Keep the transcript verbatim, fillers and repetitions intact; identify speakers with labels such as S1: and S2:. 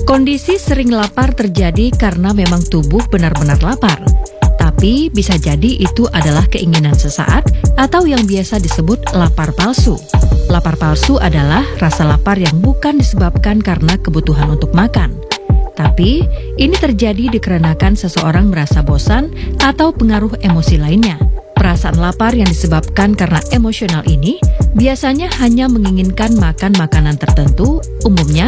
S1: Kondisi sering lapar terjadi karena memang tubuh benar-benar lapar. Tapi bisa jadi itu adalah keinginan sesaat atau yang biasa disebut lapar palsu. Lapar palsu adalah rasa lapar yang bukan disebabkan karena kebutuhan untuk makan. Tapi ini terjadi dikarenakan seseorang merasa bosan atau pengaruh emosi lainnya. Perasaan lapar yang disebabkan karena emosional ini biasanya hanya menginginkan makan makanan tertentu, umumnya